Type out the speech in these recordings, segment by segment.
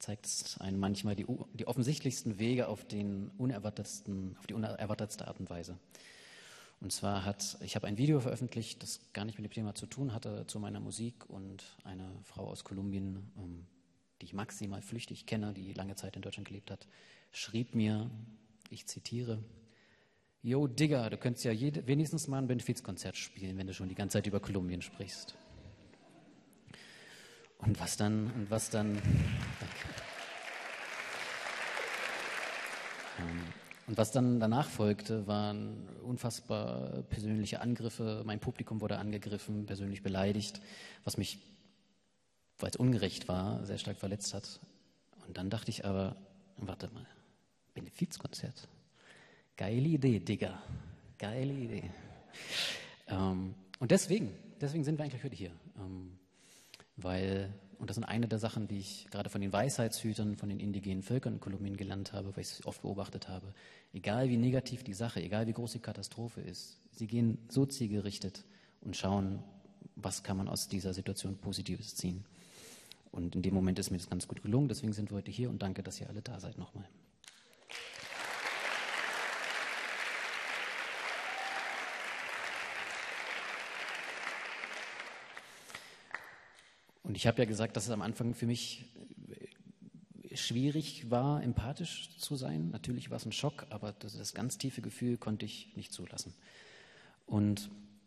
zeigt es einem manchmal die offensichtlichsten Wege auf die unerwartetste Art und Weise. Und zwar ich habe ein Video veröffentlicht, das gar nicht mit dem Thema zu tun hatte, zu meiner Musik, und eine Frau aus Kolumbien, die ich maximal flüchtig kenne, die lange Zeit in Deutschland gelebt hat, schrieb mir, ich zitiere: "Yo, Digga, du könntest ja wenigstens mal ein Benefizkonzert spielen, wenn du schon die ganze Zeit über Kolumbien sprichst." Und was dann, danke. Und was dann danach folgte, waren unfassbar persönliche Angriffe. Mein Publikum wurde angegriffen, persönlich beleidigt, was mich, weil es ungerecht war, sehr stark verletzt hat. Und dann dachte ich aber, warte mal, Benefizkonzert? Geile Idee, Digga. Geile Idee. Und deswegen sind wir eigentlich heute hier. Und das sind eine der Sachen, die ich gerade von den Weisheitshütern, von den indigenen Völkern in Kolumbien gelernt habe, weil ich es oft beobachtet habe. Egal wie negativ die Sache, egal wie groß die Katastrophe ist, sie gehen so zielgerichtet und schauen, was kann man aus dieser Situation Positives ziehen. Und in dem Moment ist mir das ganz gut gelungen, deswegen sind wir heute hier, und danke, dass ihr alle da seid nochmal. Und ich habe ja gesagt, dass es am Anfang für mich schwierig war, empathisch zu sein. Natürlich war es ein Schock, aber das ganz tiefe Gefühl konnte ich nicht zulassen. Und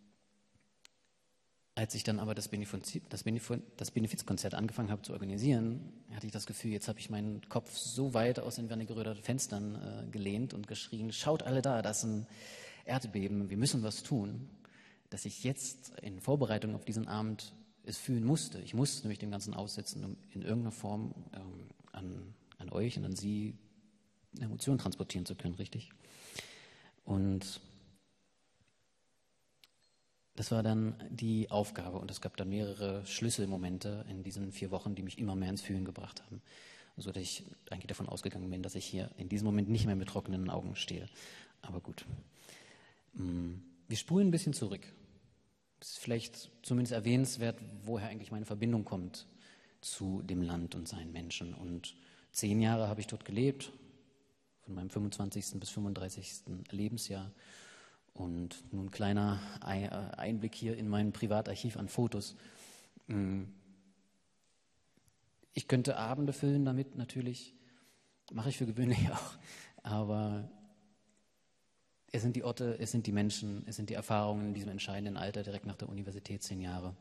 als ich dann aber das Benefizkonzert angefangen habe zu organisieren, hatte ich das Gefühl, jetzt habe ich meinen Kopf so weit aus den Wernigeröder Fenstern gelehnt und geschrien: Schaut alle da, das ist ein Erdbeben, wir müssen was tun, dass ich jetzt in Vorbereitung auf diesen Abend es fühlen musste. Ich musste nämlich dem Ganzen aussetzen, um in irgendeiner Form an euch und an Sie Emotionen transportieren zu können, richtig? Und das war dann die Aufgabe, und es gab dann mehrere Schlüsselmomente in diesen 4 Wochen, die mich immer mehr ins Fühlen gebracht haben. So dass ich eigentlich davon ausgegangen bin, dass ich hier in diesem Moment nicht mehr mit trockenen Augen stehe. Aber gut. Wir spulen ein bisschen zurück. Es ist vielleicht zumindest erwähnenswert, woher eigentlich meine Verbindung kommt zu dem Land und seinen Menschen. Und 10 Jahre habe ich dort gelebt, von meinem 25. bis 35. Lebensjahr. Und nun ein kleiner Einblick hier in mein Privatarchiv an Fotos. Ich könnte Abende füllen damit, natürlich, mache ich für gewöhnlich auch, aber es sind die Orte, es sind die Menschen, es sind die Erfahrungen in diesem entscheidenden Alter, direkt nach der Universität, 10 Jahre,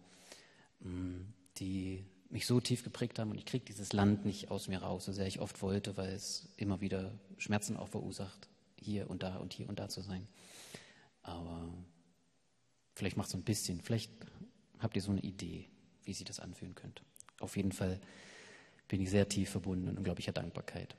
die mich so tief geprägt haben, und ich kriege dieses Land nicht aus mir raus, so sehr ich oft wollte, weil es immer wieder Schmerzen auch verursacht, hier und da zu sein. Aber vielleicht macht es so ein bisschen, vielleicht habt ihr so eine Idee, wie sich das anfühlen könnte. Auf jeden Fall bin ich sehr tief verbunden in unglaublicher Dankbarkeit.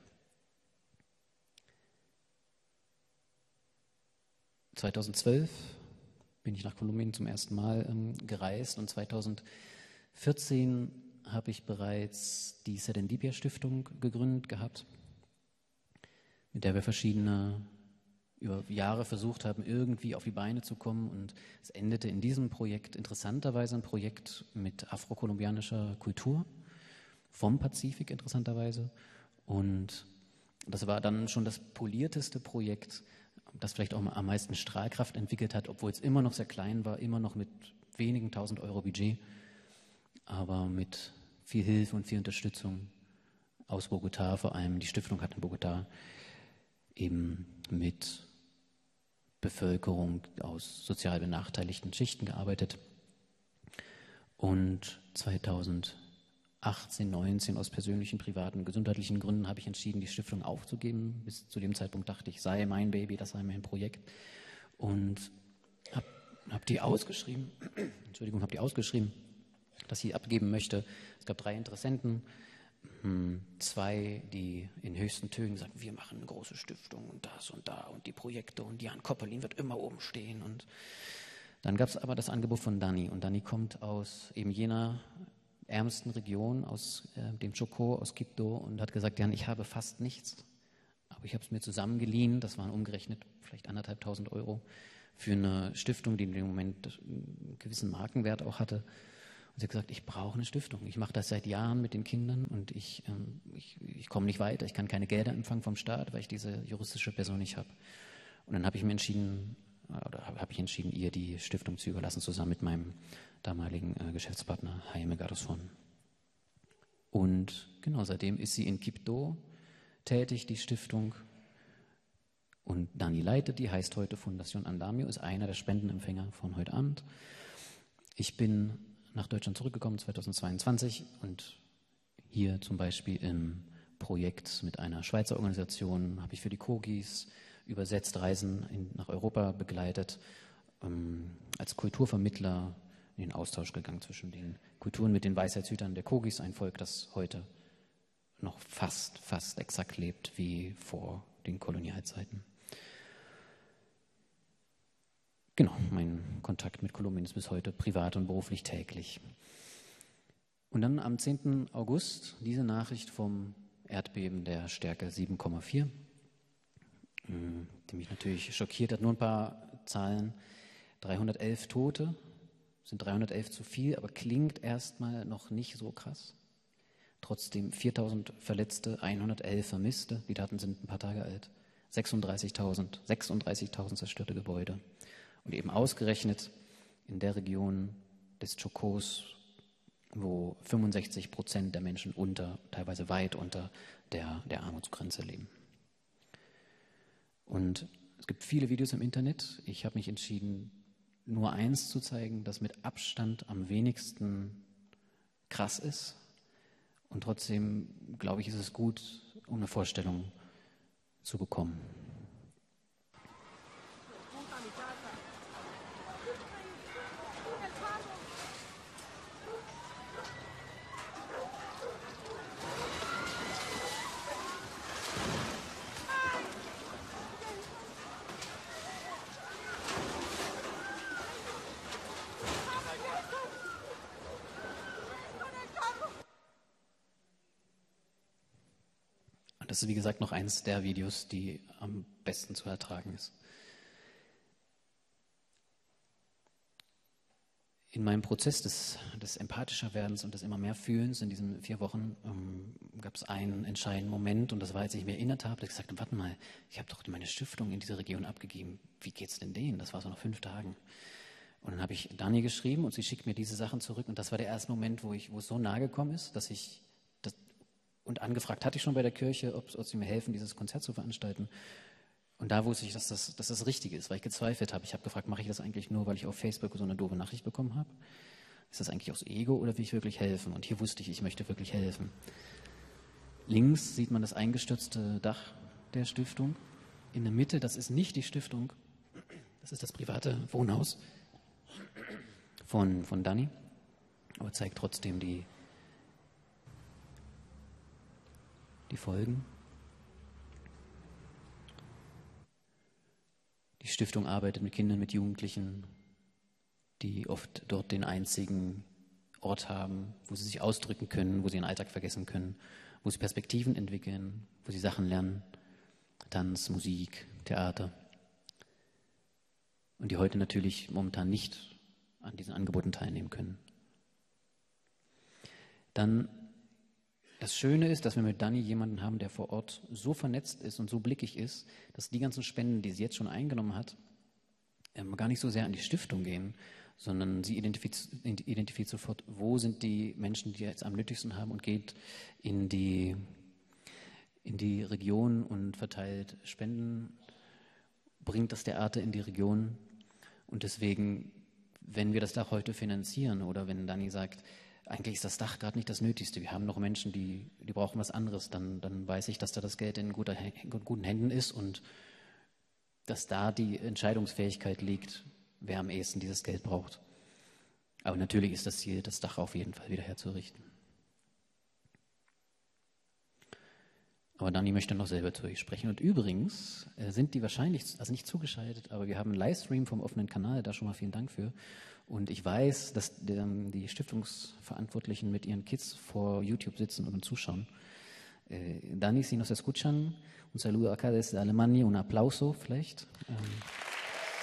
2012 bin ich nach Kolumbien zum ersten Mal gereist, und 2014 habe ich bereits die Serendipia Stiftung gegründet gehabt, mit der wir über Jahre versucht haben, irgendwie auf die Beine zu kommen, und es endete in diesem Projekt, interessanterweise ein Projekt mit afrokolumbianischer Kultur vom Pazifik, interessanterweise, und das war dann schon das polierteste Projekt, das vielleicht auch am meisten Strahlkraft entwickelt hat, obwohl es immer noch sehr klein war, immer noch mit wenigen 1.000 Euro Budget, aber mit viel Hilfe und viel Unterstützung aus Bogotá, vor allem die Stiftung hat in Bogotá eben mit Bevölkerung aus sozial benachteiligten Schichten gearbeitet. Und 2018, 19 aus persönlichen, privaten, gesundheitlichen Gründen habe ich entschieden, die Stiftung aufzugeben. Bis zu dem Zeitpunkt dachte ich, sei mein Baby, das sei mein Projekt. Und habe die ausgeschrieben, dass ich abgeben möchte. Es gab 3 Interessenten, 2, die in höchsten Tönen sagten, wir machen eine große Stiftung und das und da und die Projekte, und Jan Koppelin wird immer oben stehen. Und dann gab es aber das Angebot von Dani, und Dani kommt aus eben jener ärmsten Region, aus dem Chocó, aus Quibdó, und hat gesagt, Jan, ich habe fast nichts, aber ich habe es mir zusammengeliehen, das waren umgerechnet vielleicht 1.500 Euro, für eine Stiftung, die in dem Moment einen gewissen Markenwert auch hatte. Und sie hat gesagt, ich brauche eine Stiftung. Ich mache das seit Jahren mit den Kindern und ich komme nicht weiter. Ich kann keine Gelder empfangen vom Staat, weil ich diese juristische Person nicht habe. Und dann habe ich entschieden, ihr die Stiftung zu überlassen, zusammen mit meinem damaligen Geschäftspartner Jaime Garzón. Und genau, seitdem ist sie in Quibdó tätig, die Stiftung. Und Dani leitet die, heißt heute Fundación Andamio, ist einer der Spendenempfänger von heute Abend. Ich bin nach Deutschland zurückgekommen 2022 und hier zum Beispiel im Projekt mit einer Schweizer Organisation habe ich für die Kogis übersetzt, Reisen nach Europa begleitet, als Kulturvermittler in den Austausch gegangen zwischen den Kulturen mit den Weisheitshütern der Kogis, ein Volk, das heute noch fast exakt lebt wie vor den Kolonialzeiten. Genau, mein Kontakt mit Kolumbien ist bis heute privat und beruflich täglich. Und dann am 10. August diese Nachricht vom Erdbeben der Stärke 7,4, die mich natürlich schockiert hat. Nur ein paar Zahlen, 311 Tote, sind 311 zu viel, aber klingt erstmal noch nicht so krass. Trotzdem 4.000 Verletzte, 111 Vermisste, die Daten sind ein paar Tage alt, 36.000 zerstörte Gebäude. Und eben ausgerechnet in der Region des Chocós, wo 65% der Menschen teilweise weit unter der Armutsgrenze leben. Und es gibt viele Videos im Internet. Ich habe mich entschieden, nur eins zu zeigen, das mit Abstand am wenigsten krass ist. Und trotzdem, glaube ich, ist es gut, um eine Vorstellung zu bekommen. Das ist, wie gesagt, noch eins der Videos, die am besten zu ertragen ist. In meinem Prozess des empathischer Werdens und des immer mehr Fühlens in diesen 4 Wochen gab es einen entscheidenden Moment, und das war, als ich mir erinnert habe, dass ich gesagt habe, warte mal, ich habe doch meine Stiftung in diese Region abgegeben. Wie geht's denn denen? Das war so nach 5 Tagen. Und dann habe ich Dani geschrieben und sie schickt mir diese Sachen zurück, und das war der erste Moment, wo es so nahe gekommen ist, dass ich und angefragt hatte ich schon bei der Kirche, ob sie mir helfen, dieses Konzert zu veranstalten. Und da wusste ich, dass das richtig ist, weil ich gezweifelt habe. Ich habe gefragt, mache ich das eigentlich nur, weil ich auf Facebook so eine doofe Nachricht bekommen habe? Ist das eigentlich aus Ego oder will ich wirklich helfen? Und hier wusste ich möchte wirklich helfen. Links sieht man das eingestürzte Dach der Stiftung. In der Mitte, das ist nicht die Stiftung, das ist das private Wohnhaus von Dani, aber zeigt trotzdem die Folgen. Die Stiftung arbeitet mit Kindern, mit Jugendlichen, die oft dort den einzigen Ort haben, wo sie sich ausdrücken können, wo sie ihren Alltag vergessen können, wo sie Perspektiven entwickeln, wo sie Sachen lernen, Tanz, Musik, Theater. Und die heute natürlich momentan nicht an diesen Angeboten teilnehmen können. Dann das Schöne ist, dass wir mit Dani jemanden haben, der vor Ort so vernetzt ist und so blickig ist, dass die ganzen Spenden, die sie jetzt schon eingenommen hat, gar nicht so sehr an die Stiftung gehen, sondern sie identifiziert sofort, wo sind die Menschen, die jetzt am nötigsten haben, und geht in die Region und verteilt Spenden, bringt das Theater in die Region. Und deswegen, wenn wir das Dach heute finanzieren oder wenn Dani sagt, eigentlich ist das Dach gerade nicht das Nötigste. Wir haben noch Menschen, die brauchen was anderes. Dann weiß ich, dass da das Geld in guten Händen ist und dass da die Entscheidungsfähigkeit liegt, wer am ehesten dieses Geld braucht. Aber natürlich ist das Ziel, das Dach auf jeden Fall wieder herzurichten. Aber Dani möchte noch selber zu euch sprechen. Und übrigens sind die wahrscheinlich, also nicht zugeschaltet, aber wir haben einen Livestream vom offenen Kanal, da schon mal vielen Dank für. Und ich weiß, dass die Stiftungsverantwortlichen mit ihren Kids vor YouTube sitzen und zuschauen. Dani, si nos escuchan, un saludo acá desde Alemania, un aplauso vielleicht.